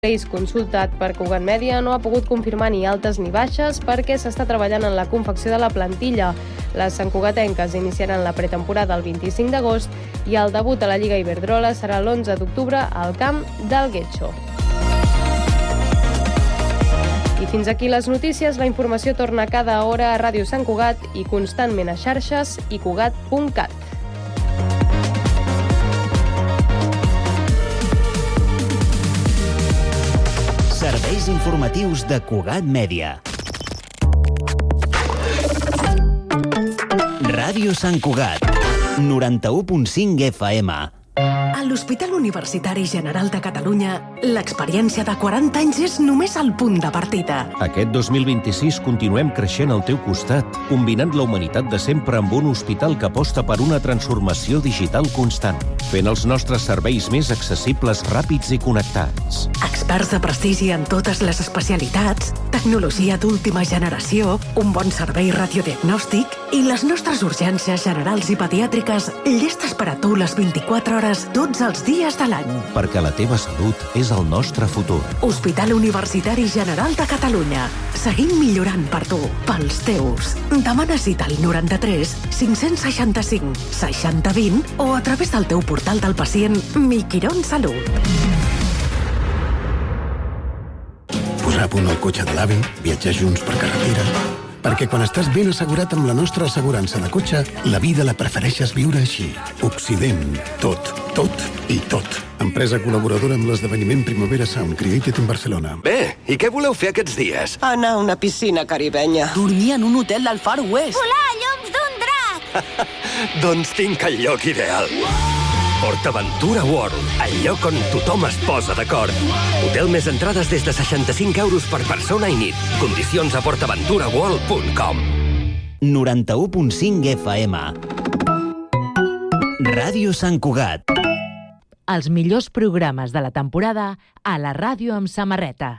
Consultat per Cugat Mèdia no ha pogut confirmar ni altes ni baixes perquè s'està treballant en la confecció de la plantilla. Les santcugatenques iniciaran la pretemporada el 25 d'agost i el debut a la Lliga Iberdrola serà l'11 d'octubre al camp del Getxo. I fins aquí les notícies. La informació torna cada hora a Ràdio Sant Cugat i constantment a xarxes i cugat.cat. Serveis informatius de Cugat Mèdia. Ràdio Sant Cugat, 91.5 FM. A l'Hospital Universitari General de Catalunya, l'experiència de 40 anys és només el punt de partida. Aquest 2026 continuem creixent al teu costat, combinant la humanitat de sempre amb un hospital que aposta per una transformació digital constant, fent els nostres serveis més accessibles, ràpids i connectats. Experts de prestigi en totes les especialitats, tecnologia d'última generació, un bon servei radiodiagnòstic i les nostres urgències generals i pediàtriques llestes per a tu les 24 hores tots els dies de l'any. Perquè la teva salut és el nostre futur. Hospital Universitari General de Catalunya. Seguim millorant per tu, pels teus. Demana cita al 93 565 60 20 o a través del teu portal del pacient Miquirón Salut. Posar a punt el cotxe de l'avi, viatjar junts per carretera... Perquè quan estàs ben assegurat amb la nostra assegurança de cotxe, la vida la prefereixes viure així. Occident. Tot, tot i tot. Empresa col·laboradora amb l'esdeveniment Primavera Sound, created in Barcelona. Bé, i què voleu fer aquests dies? Anar a una piscina caribenya. Dormir en un hotel del Far West. Volar a llums d'un drac. Doncs tinc el lloc ideal. PortAventura World, el lloc on tothom es posa d'acord. Hotel més entrades des de 65 euros per persona i nit. Condicions a portaventuraworld.com. 91.5 FM. Ràdio Sant Cugat. Els millors programes de la temporada a la ràdio amb samarreta.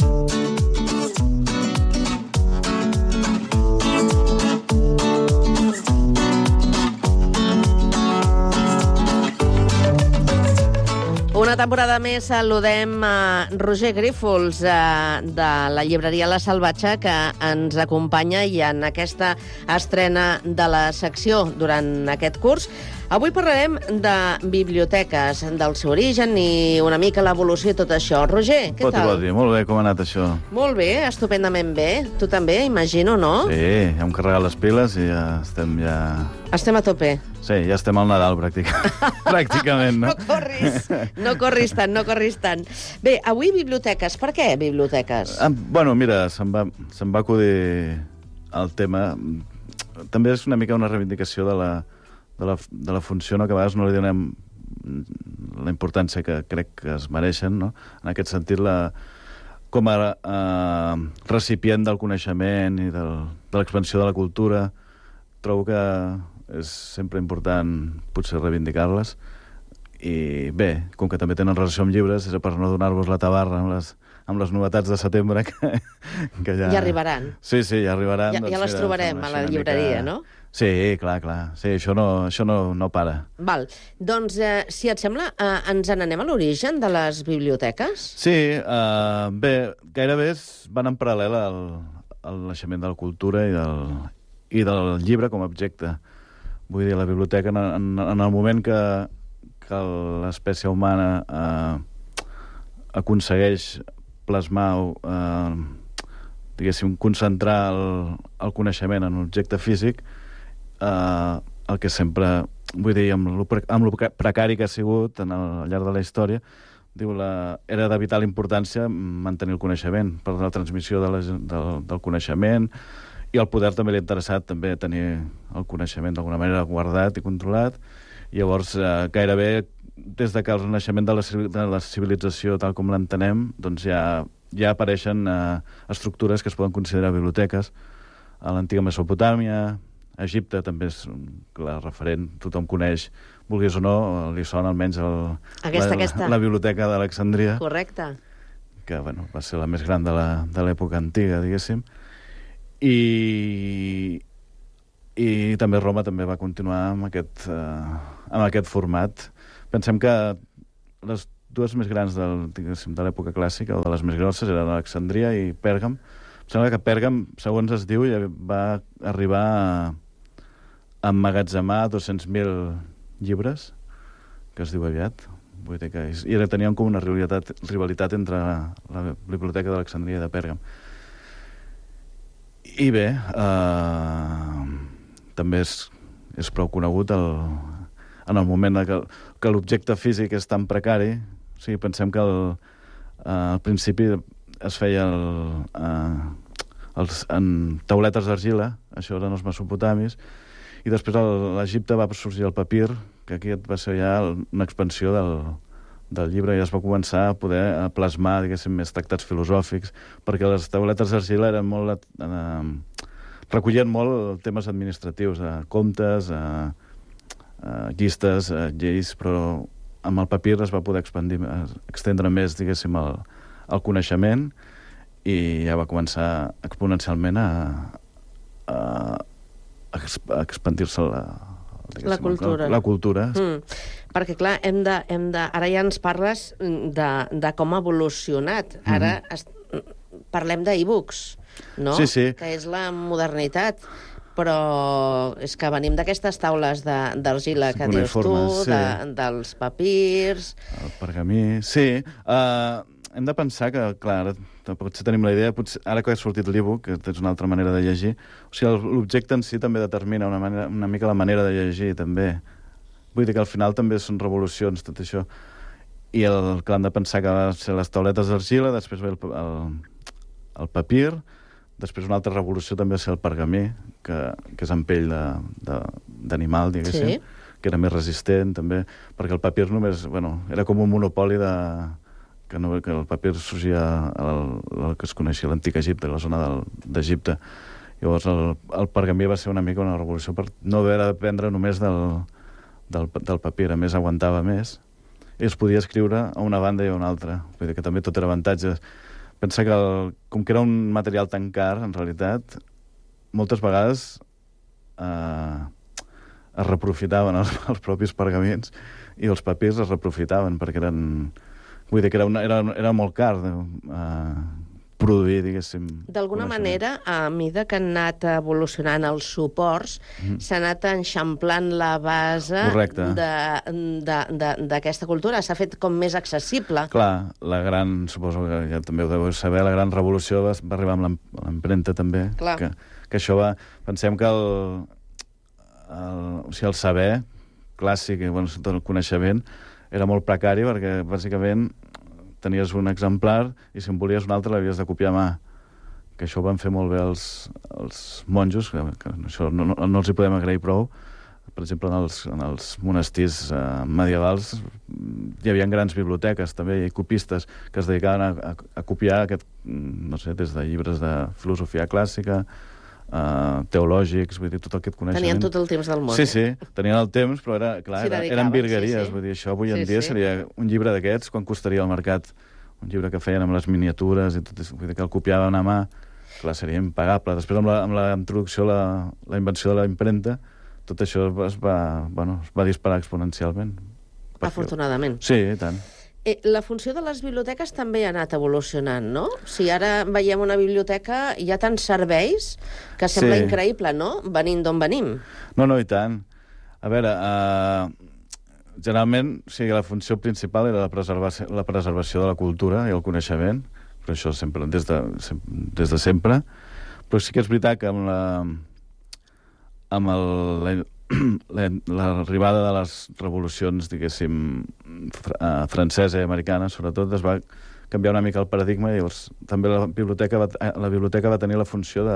Una temporada més saludem a Roger Grífols de la llibreria La Salvatge, que ens acompanya i en aquesta estrena de la secció durant aquest curs. Avui parlarem de biblioteques, del seu origen i una mica l'evolució i tot això. Roger, què tal? Molt bé, com ha anat això? Molt bé, estupendament bé. Tu també, imagino, no? Sí, ja hem carregat les piles i ja estem Estem a tope. Sí, ja estem al Nadal, pràcticament, no? No corris tant. Bé, avui biblioteques. Per què biblioteques? Bueno, mira, se'm va acudir el tema. També és una mica una reivindicació de la funció, no? Que a vegades no li donem la importància que crec que es mereixen, no? En aquest sentit, com a recipient del coneixement i de l'expansió de la cultura, trobo que és sempre important potser reivindicar-les. I bé, com que també tenen relació amb llibres, és per no donar-vos la tabarra amb les novetats de setembre que ja arribaran. Sí, ja arribaran. Ja les trobarem a la llibreria, no? Sí, clar. Sí, això no para. Val. Doncs, si et sembla, ens n'anem a l'origen de les biblioteques? Sí, bé, gairebé van en paral·lel al naixement de la cultura i del llibre com a objecte. Vull dir, la biblioteca, en el moment que l'espècie humana aconsegueix plasmar, diguéssim, concentrar el coneixement en un objecte físic, el que sempre, vull dir, amb lo precari que ha sigut al llarg de la història, era de vital importància mantenir el coneixement per la transmissió del coneixement, i al poder també li ha interessat també tenir el coneixement d'alguna manera guardat i controlat. Llavors, gairebé des de que el naixement de la civilització tal com l'entenem, doncs ja apareixen estructures que es poden considerar biblioteques. A l'antiga Mesopotàmia, a Egipte també és la referent, tothom coneix, vulguis o no, li sona almenys la biblioteca d'Alexandria. Correcte. Que va ser la més gran de l'època antiga, diguéssim. I també Roma també va continuar amb aquest format. Pensem que les dues més grans de l'època clàssica, o de les més grosses, eren Alexandria i Pèrgam. Em sembla que Pèrgam, segons es diu, ja va arribar a emmagatzemar 200.000 llibres, que es diu aviat. Vull dir que i ara tenien com una rivalitat entre la Biblioteca d'Alexandria i de Pèrgam. I bé, també és prou conegut en el moment que l'objecte físic és tan precari. O sigui, pensem que al principi es feia en tauletes d'argila, això eren els mesopotamis, i després a l'Egipte va sorgir el papir, que aquí va ser ja una expansió del llibre, i es va començar a poder plasmar, diguéssim, més tractats filosòfics, perquè les tauletes d'argila eren molt... recollien molt temes administratius, comptes, llistes, lleis, però amb el papir es va poder extendre més, diguéssim, el coneixement, i ja va començar exponencialment a expandir-se la cultura. La cultura. Perquè, clar, ara ja ens parles de com ha evolucionat. Ara parlem d'e-books, no? Sí, sí. Que és la modernitat. Però és que venim d'aquestes taules d'argila que dius tu, dels papirs... El pergamí... Sí, hem de pensar que, clar, potser tenim la idea, ara que ha sortit l'e-book, que és una altra manera de llegir, o sigui, l'objecte en si també determina una mica la manera de llegir, també. Vull dir que al final també són revolucions, tot això. I clar, hem de pensar que van ser les tauletes d'argila, després ve el papir, després una altra revolució també va ser el pergamí, que és en pell d'animal, diguéssim, que era més resistent, també, perquè el papir només... Bueno, era com un monopoli que el papir sorgia al que es coneixia l'antic Egipte, la zona d'Egipte. Llavors el pergamí va ser una mica una revolució per no haver de dependre només del papir, a més aguantava més, i es podia escriure a una banda i a una altra. Vull dir que també tot era avantatges. Pensa que, com que era un material tan car, en realitat, moltes vegades es reprofitaven els propis pergamins, i els papirs es reprofitaven, perquè eren... Vull dir que era molt car produir, diguéssim... D'alguna manera, a mesura que han anat evolucionant els suports, s'ha anat enxamplant la base d'aquesta cultura. S'ha fet com més accessible. Clar, suposo que ja també ho deveu saber, la gran revolució va arribar amb l'empremta també. Que això va... Pensem que el saber clàssic, tot el coneixement, era molt precari, perquè bàsicament tenies un exemplar i si en volies un altre l'havies de copiar a mà. Que això ho van fer molt bé els monjos, que això no els hi podem agrair prou. Per exemple, en els monestirs medievals hi havia grans biblioteques, també, i copistes que es dedicaven a copiar no sé, des de llibres de filosofia clàssica, teològics, vull dir, tot aquest coneixement. Tenien tot el temps del món. Sí, tenien el temps, però eren virgueries. Vull dir, això avui en dia seria un llibre d'aquests, quan costaria al mercat un llibre que feien amb les miniatures i tot, vull dir, que el copiaven a mà, clar, seria impagable. Després, amb la introducció, la invenció de la impremta, tot això es va disparar exponencialment. Afortunadament. Sí, i tant. La funció de les biblioteques també ha anat evolucionant, no? Si ara veiem una biblioteca, hi ha tants serveis que sembla increïble, no? Venint d'on venim. No, i tant. A veure, generalment, la funció principal era la preservació de la cultura i el coneixement, però això sempre des de sempre. Però sí que és veritat que amb l'arribada de les revolucions, diguéssim, francesa i americana, sobretot, es va canviar una mica el paradigma, i llavors també la biblioteca va tenir la funció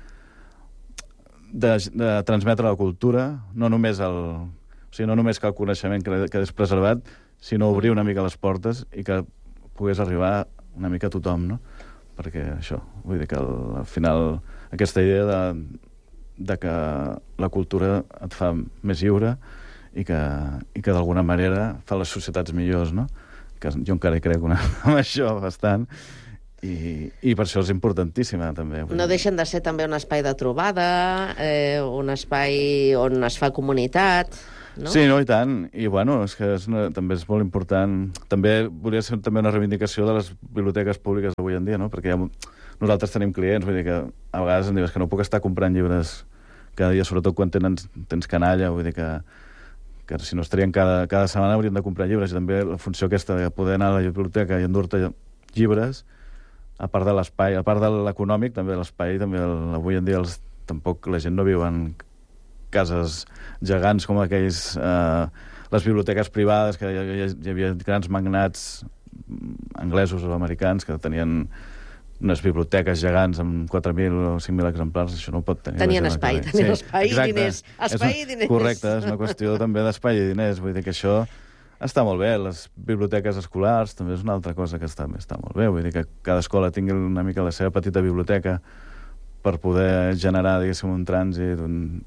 de transmetre la cultura, no només que el coneixement quedés preservat, sinó obrir una mica les portes i que pogués arribar una mica a tothom, no? Perquè això, vull dir que al final aquesta idea de que la cultura et fa més lliure i que d'alguna manera fa les societats millors, no? Que jo encara crec amb això bastant, i per això és importantíssima, també. No deixen de ser també un espai de trobada, un espai on es fa comunitat. no? Sí, no, i tant. I, bueno, és que també és molt important. També volia ser també una reivindicació de les biblioteques públiques d'avui en dia, no? Perquè nosaltres tenim clients, vull dir que a vegades em dius que no puc estar comprant llibres cada dia, sobretot quan tens canalla, vull dir que si no estarien cada setmana haurien de comprar llibres, i també la funció aquesta de poder anar a la biblioteca i endur-te llibres, a part de l'espai, a part de l'econòmic, també l'espai, també avui en dia tampoc la gent no viu en cases gegants com aquells, les biblioteques privades, que hi havia grans magnats anglesos o americans que tenien unes biblioteques gegants amb 4.000 o 5.000 exemplars, això no ho pot tenir. Tenien espai i diners. Espai i diners. Correcte, és una qüestió també d'espai i diners, vull dir que això està molt bé. Les biblioteques escolars també és una altra cosa que està molt bé, vull dir que cada escola tingui una mica la seva petita biblioteca per poder generar, diguéssim, un trànsit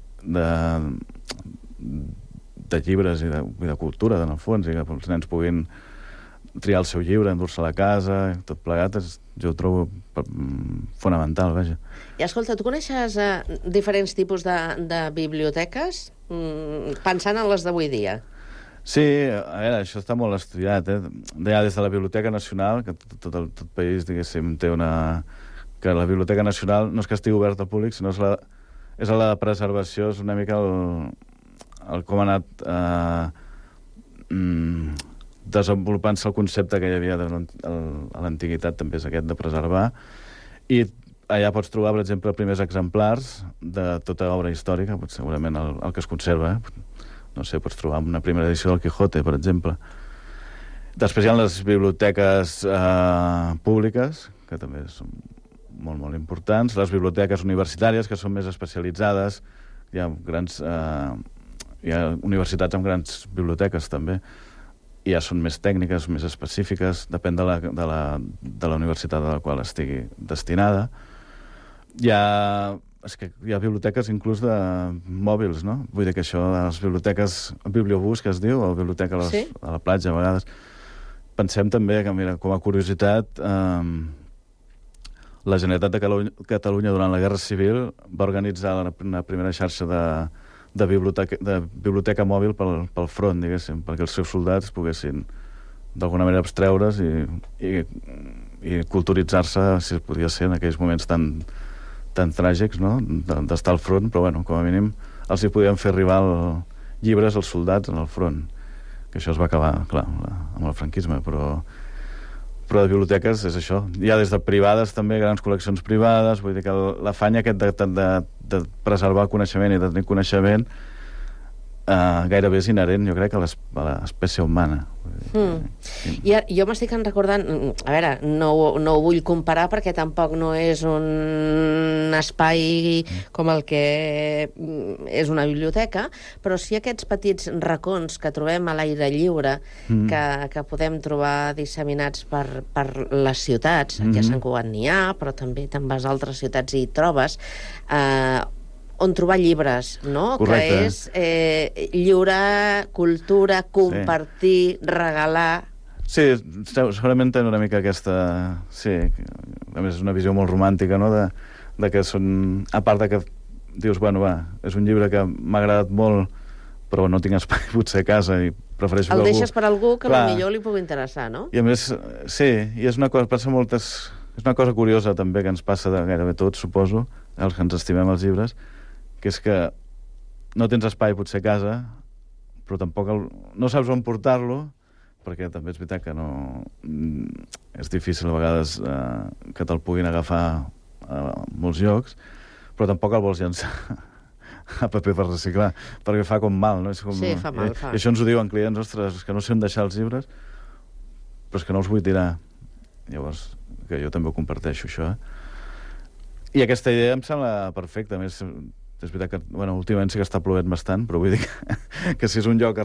de llibres i de cultura, en el fons, i que els nens puguin triar el seu llibre, endur-se a la casa, tot plegat, jo ho trobo fonamental, vaja. I escolta, tu coneixes diferents tipus de biblioteques? Pensant en les d'avui dia. Sí, a veure, això està molt estudiat, ja des de la Biblioteca Nacional, que tot país, diguéssim, té una... que la Biblioteca Nacional no és que estigui oberta al públic, sinó és la preservació, és una mica el com ha anat desenvolupant-se el concepte que hi havia a l'antiguitat, també és aquest de preservar, i allà pots trobar, per exemple, primers exemplars de tota obra històrica, segurament el que es conserva, no sé, pots trobar una primera edició del Quijote, per exemple. Després hi ha les biblioteques públiques, que també són molt, molt importants, les biblioteques universitàries, que són més especialitzades, hi ha universitats amb grans biblioteques, també, i ja són més tècniques, més específiques, depèn de la universitat a la qual estigui destinada. Hi ha biblioteques inclús de mòbils, no? Vull dir que això, les biblioteques, el bibliobús, que es diu, o biblioteca a la platja, a vegades. Pensem també que, mira, com a curiositat, la Generalitat de Catalunya durant la Guerra Civil va organitzar una primera xarxa de biblioteca mòbil pel front, diguéssim, perquè els seus soldats poguessin d'alguna manera abstreure's i culturitzar-se, si podia ser, en aquells moments tan tràgics, no?, d'estar al front, però, bueno, com a mínim els hi podien fer arribar llibres als soldats en el front, que això es va acabar, clar, amb el franquisme, però de biblioteques és això. Hi ha des de privades també, grans col·leccions privades, vull dir que l'afany aquest de preservar el coneixement i de tenir coneixement gairebé és inherent, jo crec, a l'espècie humana. I jo m'estic recordant, a veure, no ho vull comparar perquè tampoc no és un espai com el que és una biblioteca, però sí aquests petits racons que trobem a l'aire lliure, que podem trobar disseminats per les ciutats. Aquí a Sant Cugat n'hi ha, però també te'n vas a altres ciutats i hi trobes, on trobar llibres, no? Correcte. Que és lliure, cultura, compartir, regalar... Sí, segurament té una mica aquesta... Sí, a més és una visió molt romàntica, no?, de que són... A part de que dius, bueno, va, és un llibre que m'ha agradat molt, però no tinc espai potser a casa i prefereixo el deixes per algú que potser li pugui interessar, no? I a més, sí, i és una cosa, passa moltes... És una cosa curiosa també que ens passa de gairebé tots, suposo, els que ens estimem els llibres, que és que no tens espai potser a casa, però tampoc no saps on portar-lo, perquè també és veritat que no... És difícil a vegades que te'l puguin agafar a molts llocs, però tampoc el vols llançar a paper per reciclar, perquè fa com mal, no? Sí, fa mal, fa. I això ens ho diuen clients, ostres, és que no sé on deixar els llibres, però és que no els vull tirar. Llavors, que jo també ho comparteixo, això. I aquesta idea em sembla perfecta, a més... És veritat que, bueno, últimament sí que està plovent bastant, però vull dir que si és un lloc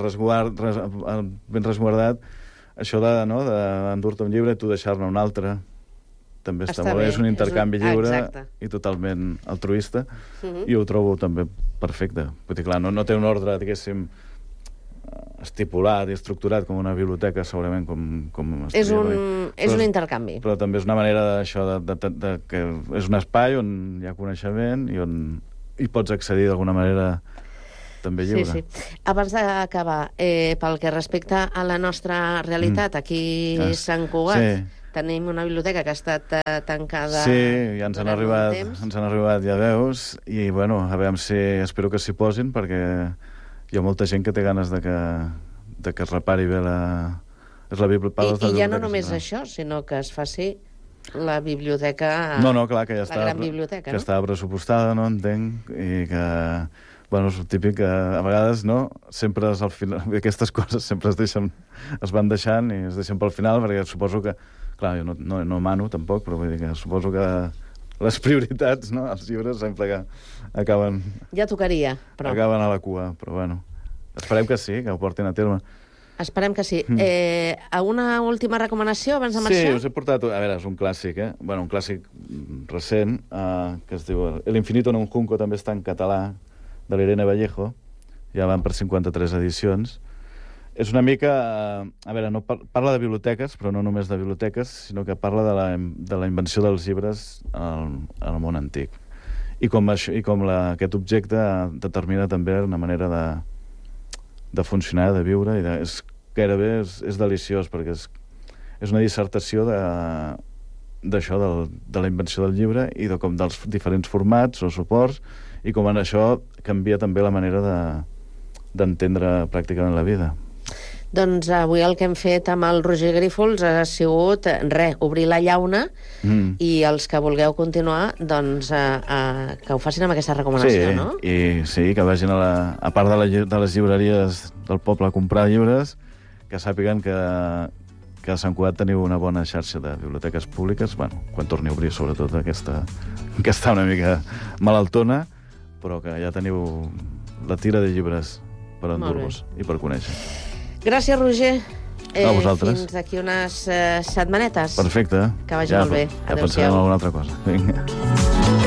ben resguardat, això d'endur-te un llibre i tu deixar-ne un altre també està molt bé. És un intercanvi lliure i totalment altruista, i ho trobo també perfecte. Vull dir, clar, no té un ordre, diguéssim, estipulat i estructurat com una biblioteca, segurament, com és un intercanvi. Però també és una manera d'això, que és un espai on hi ha coneixement i on hi pots accedir d'alguna manera també lliure. Sí. Abans d'acabar, pel que respecta a la nostra realitat, aquí a Sant Cugat, tenim una biblioteca que ha estat tancada. Sí, ja ens han arribat, ja veus, i bueno, a veure si espero que s'hi posin, perquè hi ha molta gent que té ganes de que es repari bé és la biblioteca. I ja no només això, sinó que es faci la biblioteca... No, clar, que ja està... La gran biblioteca, que està pressupostada, no entenc, i que... Bueno, és típic que a vegades, no, sempre al final, aquestes coses sempre es van deixant i es deixen pel final, perquè suposo que, clar, jo no mano tampoc, però vull dir que suposo que les prioritats, no, els llibres sempre que acaben... Ja tocaria, però... Acaben a la cua, però bueno, esperem que sí, que ho portin a terme. Esperem que sí. Una última recomanació abans de marxar? Sí, us he portat... A veure, és un clàssic, Bueno, un clàssic recent, que es diu El infinito en un junco, també està en català, de l'Irene Vallejo, ja van per 53 edicions. És una mica... A veure, parla de biblioteques, però no només de biblioteques, sinó que parla de la invenció dels llibres al món antic. I com aquest objecte determina també una manera de funcionar, de viure, i gairebé és deliciós, perquè és una dissertació d'això, de la invenció del llibre i dels diferents formats o suports, i com en això canvia també la manera d'entendre pràcticament la vida. Doncs avui el que hem fet amb el Roger Grífols ha sigut, obrir la llauna, i els que vulgueu continuar, doncs que ho facin amb aquesta recomanació, no? Sí, que vagin a part de les llibreries del poble a comprar llibres, que sàpiguen que a Sant Cugat teniu una bona xarxa de biblioteques públiques, bueno, quan torni a obrir, sobretot aquesta, que està una mica malaltona, però que ja teniu la tira de llibres per endur-vos i per conèixer. Gràcies, Roger. A vosaltres. Fins d'aquí unes setmanetes. Perfecte. Que vagi molt bé. Ja pensarem en alguna altra cosa. Vinga.